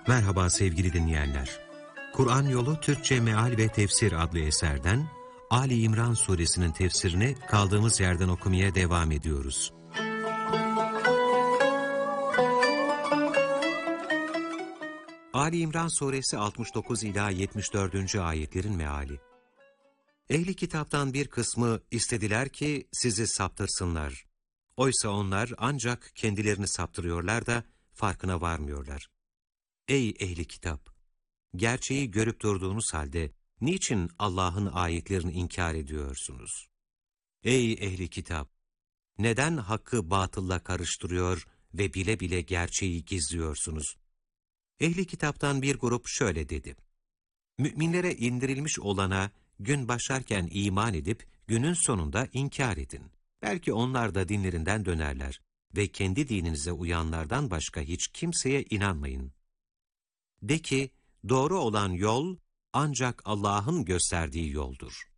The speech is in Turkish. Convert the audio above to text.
Merhaba sevgili dinleyenler. Kur'an Yolu Türkçe Meal ve Tefsir adlı eserden Ali İmran suresinin tefsirini kaldığımız yerden okumaya devam ediyoruz. Ali İmran suresi 69 ila 74. ayetlerin meali. Ehli kitaptan bir kısmı istediler ki sizi saptırsınlar. Oysa onlar ancak kendilerini saptırıyorlar da farkına varmıyorlar. Ey ehli kitap! Gerçeği görüp durduğunuz halde niçin Allah'ın ayetlerini inkar ediyorsunuz? Ey ehli kitap! Neden hakkı batılla karıştırıyor ve bile bile gerçeği gizliyorsunuz? Ehli kitaptan bir grup şöyle dedi: Müminlere indirilmiş olana gün başlarken iman edip günün sonunda inkar edin. Belki onlar da dinlerinden dönerler ve kendi dininize uyanlardan başka hiç kimseye inanmayın. De ki, doğru olan yol ancak Allah'ın gösterdiği yoldur.